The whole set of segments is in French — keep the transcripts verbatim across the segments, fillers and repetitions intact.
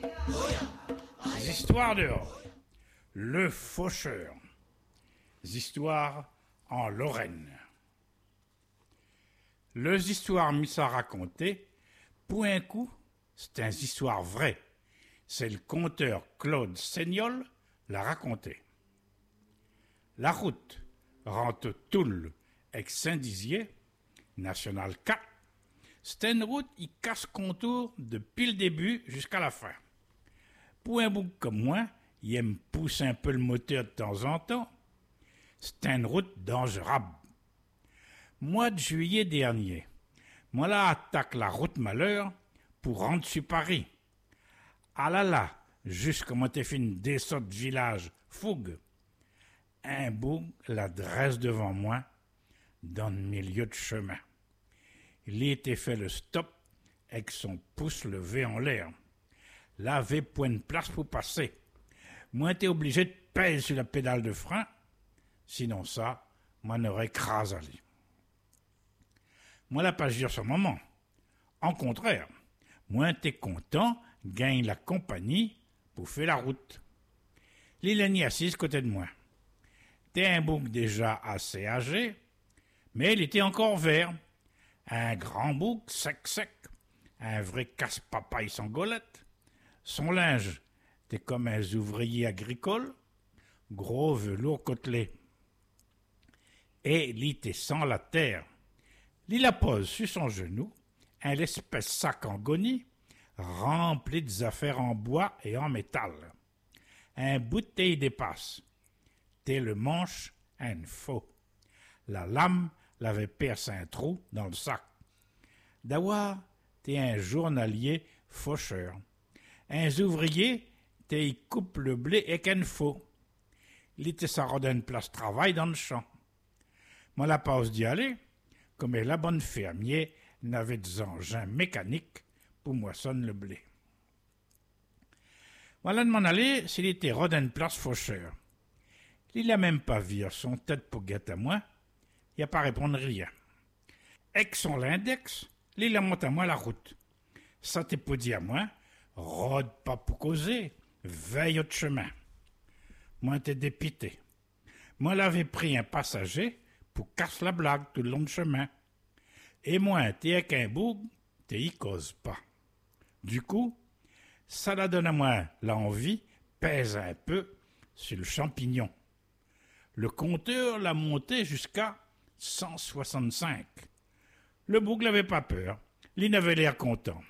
Histoires dehors. Le faucheur. Histoires en Lorraine. Les histoires mis à raconter, pour un coup, c'est une histoire vraie. C'est le conteur Claude Seignol l'a raconté. La route rentre Toul avec Saint-Dizier, National quatre, c'est une route qui casse contour depuis le début jusqu'à la fin. Pour un bouc comme moi, il aime pousser un peu le moteur de temps en temps. C'est une route dangereuse. Mois de juillet dernier, moi là attaque la route malheur pour rentrer sur Paris. Ah là là, jusqu'à moi t'ai fait une descente de village, fougue. Un bouc la dresse devant moi, dans le milieu de chemin. Il était fait le stop avec son pouce levé en l'air. Là avait point de place pour passer. Moi t'es obligé de peser sur la pédale de frein, sinon ça, moi n'aurais écrasé. Moi la pas dire ce moment. En contraire, moi t'es content, gagne la compagnie pour faire la route. L'Ilani assise côté de moi. T'es un bouc déjà assez âgé, mais il était encore vert. Un grand bouc sec sec, un vrai casse-papaye sans golette. Son linge était comme un ouvrier agricole, gros velours côtelé. Et il était sans la terre. Il la pose sur son genou, un espèce sac en gonie, rempli des affaires en bois et en métal. Un bouteille dépasse. T'es le manche, un faux. La lame l'avait percé un trou dans le sac. D'avoir, t'es un journalier faucheur. Un ouvrier, t'es y coupe le blé et qu'un faux. Il était ça redonne une place de travail dans le champ. Moi la pause d'y aller, comme la bonne fermier n'avait des engins mécaniques pour moissonner le blé. Voilà de m'en aller s'il était rodin place faucheur. Il n'a même pas vu son tête pour guetter à moi, il n'a pas répondu rien. Avec son l'index, il a monté à moi la route. Ça t'est pas dit à moi, rôde pas pour causer, veille au chemin. Moi t'es dépité. Moi l'avais pris un passager pour casser la blague tout le long du chemin. Et moi, t'es avec un bouc, t'es y cause pas. Du coup, ça la donne à moi l'envie, pèse un peu sur le champignon. Le compteur l'a monté jusqu'à cent soixante-cinq. Le bouc n'avait pas peur, il avait l'air content.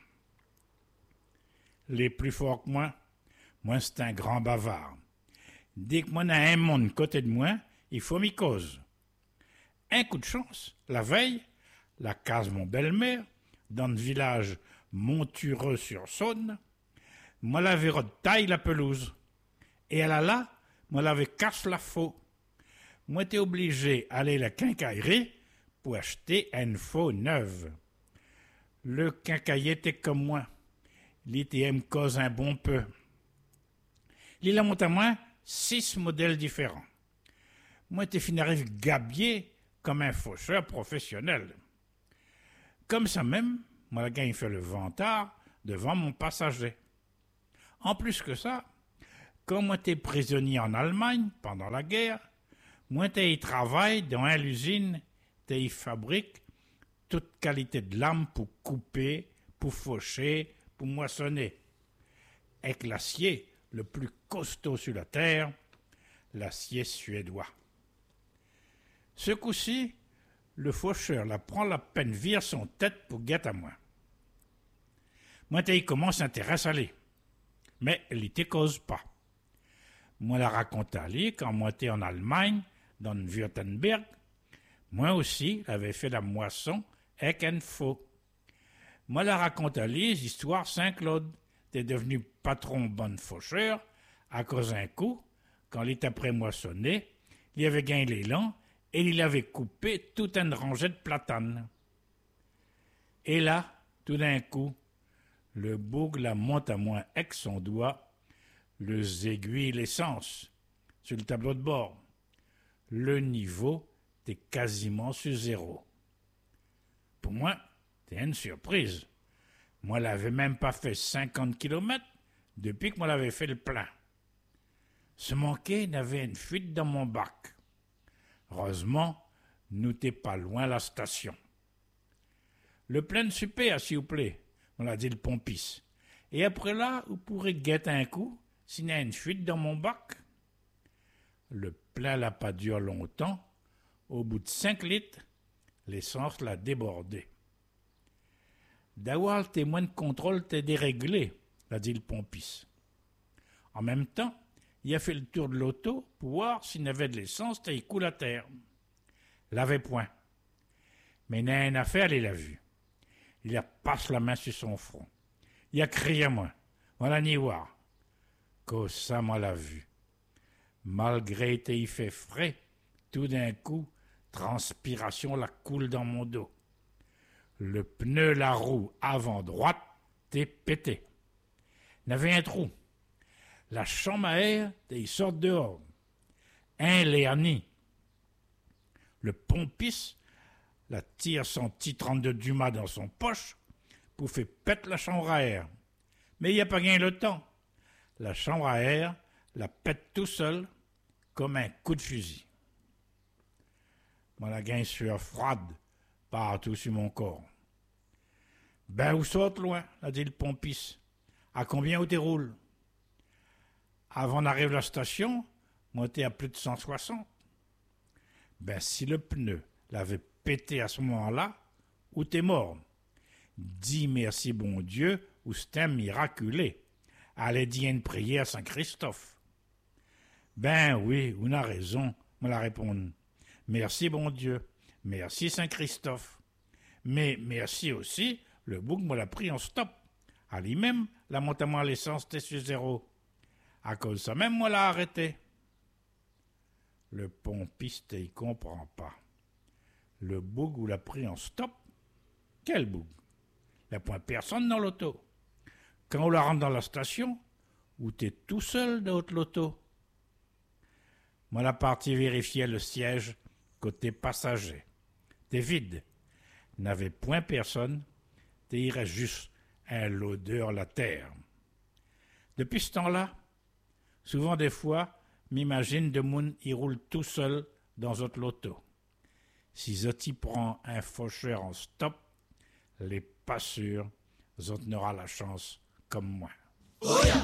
Les plus forts que moi, moi c'est un grand bavard. Dès que moi n'a un monde côté de moi, il faut m'y cause. Un coup de chance, la veille, la case mon belle-mère, dans le village Montureux-sur-Saône, moi l'avais retaille la pelouse. Et elle a là, moi l'avais casse la faux. Moi t'es obligé aller à la quincaillerie pour acheter une faux neuve. Le quincailler était comme moi. Il était me cause un bon peu. Il a monté à moi six modèles différents. Moi t'es fini arrive gabier comme un faucheur professionnel. Comme ça même, moi, le gars, il fait le vantard devant mon passager. En plus que ça, comme moi, t'es prisonnier en Allemagne pendant la guerre, moi, t'es y travaille dans une usine, t'es y fabrique toute qualité de lame pour couper, pour faucher, pour moissonner. Avec l'acier le plus costaud sur la terre, l'acier suédois. Ce coup-ci, le faucheur la prend la peine vire son tête pour guetter à moi. Moi, t'es, il commence à s'intéresser à lui. Mais il te cause pas. Moi, la raconte à lui quand moi, t'es en Allemagne, dans le Württemberg. Moi aussi, j'avais fait la moisson avec un faux. Moi, la raconte à lui, l'histoire Saint-Claude. T'es devenu patron bon faucheur à cause d'un coup, quand il est après moissonné, il avait gagné l'élan et il avait coupé toute une rangée de platanes. Et là, tout d'un coup, le bouc la monte à moi avec son doigt, les aiguilles l'essence, sur le tableau de bord. Le niveau était quasiment sur zéro. Pour moi, c'était une surprise. Moi, l'avais même pas fait cinquante kilomètres, depuis que moi l'avais fait le plein. Ce manqué n'avait une fuite dans mon bac. Heureusement, nous t'es pas loin la station. Le plein de souper, s'il vous plaît, on l'a dit le pompiste. Et après là, vous pourrez guetter un coup s'il y a une fuite dans mon bac. Le plein n'a pas duré longtemps. Au bout de cinq litres, l'essence l'a débordé. D'avoir le témoin de contrôle t'est déréglé, l'a dit le pompiste. En même temps, il a fait le tour de l'auto pour voir s'il y avait de l'essence, t'es coule à terre. L'avait point. Mais il n'a une affaire, il l'a vu. Il a passé la main sur son front. Il a crié à moi. Voilà n'y voir. Que ça, moi l'a vu. Malgré qu'il fait frais, tout d'un coup, transpiration la coule dans mon dos. Le pneu, la roue avant droite, t'est pété. Il n'avait un trou. La chambre à air, il sort dehors. Un Léani. Le pompiste, la tire son petit trente-deux Dumas dans son poche pour faire pète la chambre à air. Mais il n'y a pas gagné le temps. La chambre à air la pète tout seul comme un coup de fusil. Moi, la gagne sueur froide partout sur mon corps. Ben, où saute loin, a dit le pompiste. À combien où t'es roule? Avant d'arriver à la station, moi, t'es à plus de cent soixante. Ben, si le pneu l'avait pété à ce moment-là, où t'es mort? Dis merci, bon Dieu, ou c'est un miraculé. Allez dire une prière à Saint-Christophe. Ben oui, on a raison, me la répondre. Merci, bon Dieu. Merci, Saint-Christophe. Mais merci aussi, le bouc me l'a pris en stop. À lui-même, la monte à moi l'essence était sur zéro. À cause de ça même, moi l'a arrêté. Le pompiste, il comprend pas. Le bouc vous l'a pris en stop? Quel bouc? Il n'y a point personne dans l'auto. Quand on la rentre dans la station, où t'es tout seul dans l'auto. Moi, la partie vérifiait le siège côté passager. T'es vide. N'avait point personne. T'es il reste juste un l'odeur la terre. Depuis ce temps-là, souvent des fois, m'imagine de moun il roule tout seul dans votre loto. Si Zoti prend un faucheur en stop, les pas sûrs, Zot n'aura la chance comme moi.